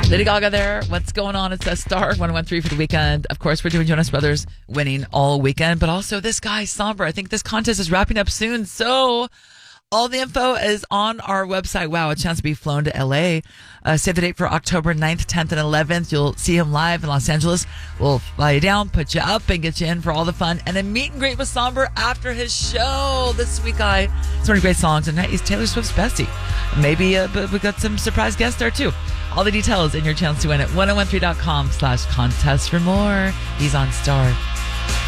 Lady Gaga there. What's going on? It's a Star 113 for the weekend. Of course, we're doing Jonas Brothers winning all weekend, but also this guy, Somber. I think this contest is wrapping up soon. So all the info is on our website. Wow, a chance to be flown to LA. Save the date for October 9th, 10th, and 11th. You'll see him live in Los Angeles. We'll fly you down, put you up, and get you in for all the fun. And a meet and greet with Somber after his show. This week, so many great songs, and he's Taylor Swift's bestie. Maybe we got some surprise guests there, too. All the details in your chance to win at 1013.com/contest for more. He's on Star.